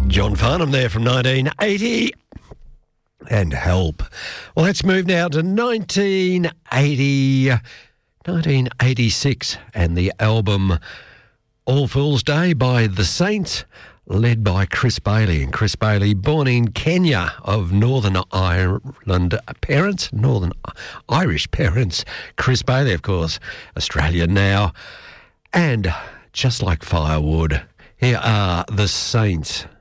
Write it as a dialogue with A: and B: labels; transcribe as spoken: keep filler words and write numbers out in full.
A: John Farnham there from nineteen eighty. And Help. Well, let's move now to nineteen eighty, nineteen eighty-six and the album All Fool's Day by The Saints, led by Chris Bailey. And Chris Bailey, born in Kenya of Northern Ireland parents, Northern Irish parents. Chris Bailey, of course, Australian now. And just like firewood, here are The Saints.